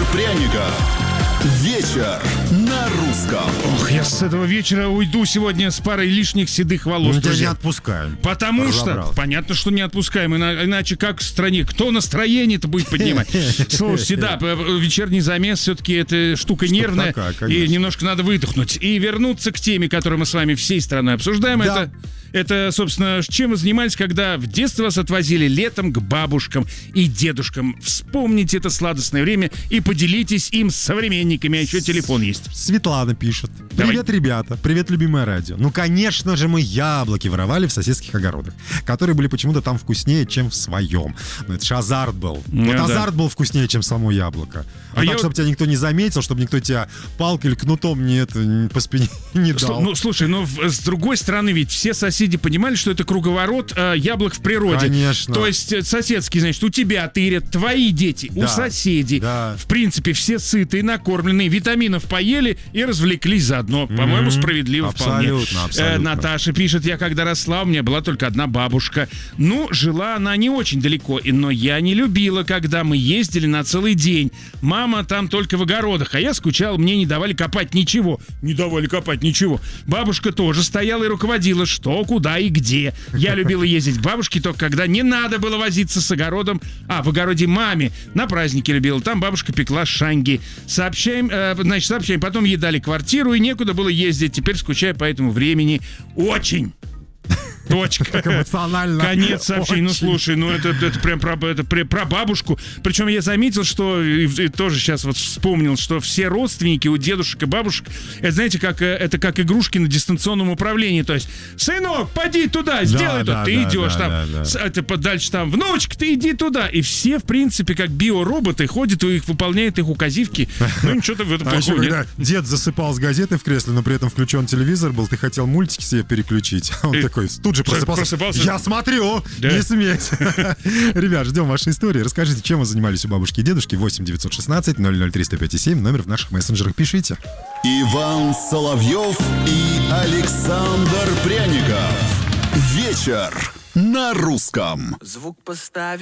Пряников. Вечер на русском. Ох, я с этого вечера уйду сегодня с парой лишних седых волос. Мы тебя не отпускаем. Потому что, понятно, что не отпускаем, иначе как в стране, кто настроение-то будет поднимать? Слушайте, да, вечерний замес все-таки это штука нервная, такая, и немножко надо выдохнуть. И вернуться к теме, которую мы с вами всей страной обсуждаем, Да. это, собственно, чем вы занимались, когда в детстве вас отвозили летом к бабушкам и дедушкам. Вспомните это сладостное время и поделитесь им с современниками, а еще телефон есть. Светлана пишет. Давай. Привет, ребята. Привет, любимое радио. Ну, конечно же, мы яблоки воровали в соседских огородах, которые были почему-то там вкуснее, чем в своем. Ну, это же азарт был. Вот да. азарт был вкуснее, чем само яблоко. А так, я чтобы тебя никто не заметил, чтобы никто тебя палкой или кнутом по спине не дал. Ну, слушай, с другой стороны, ведь все соседи понимали, что это круговорот яблок в природе. Конечно. То есть соседские, значит, у тебя тырят, твои дети, у Да, соседей. да. В принципе, все сытые, накормленные, витаминов поели и развлеклись заодно. По-моему, справедливо Абсолютно, вполне. абсолютно. Наташа пишет, я когда росла, у меня была только одна бабушка. Ну, жила она не очень далеко, но я не любила, когда мы ездили на целый день. Мама там только в огородах, а я скучал, мне не давали копать ничего. Не давали копать ничего. Бабушка тоже стояла и руководила, что, куда и где. Я любила ездить к бабушке только когда не надо было возиться с огородом. В огороде маме. На праздники любила. Там бабушка пекла шанги. Сообщаем. Потом ей дали квартиру, и некуда было ездить. Теперь скучаю по этому времени. Очень. Точка. Так эмоционально. Конец сообщения. Очень. Ну, слушай, это прям про бабушку. Причем я заметил, что и тоже сейчас вот вспомнил, что все родственники у дедушек и бабушек, это, знаете, как игрушки на дистанционном управлении. То есть, сынок, поди туда, сделай то. Ты идешь там. Дальше там, внучка, ты иди туда. И все, в принципе, как биороботы, ходят и выполняют их указивки. Ну, ничего-то в этом А еще плохого нет. когда дед засыпал с газетой в кресле, но при этом включен телевизор был, ты хотел мультики себе переключить. А он такой тут же просыпался. Я смотрю, Да. не сметь. Ребят, ждем ваши истории. Расскажите, чем вы занимались у бабушки и дедушки. 8 916 003 105,7. Номер в наших мессенджерах пишите. Иван Соловьев и Александр Пряников. Вечер на русском. Звук поставил.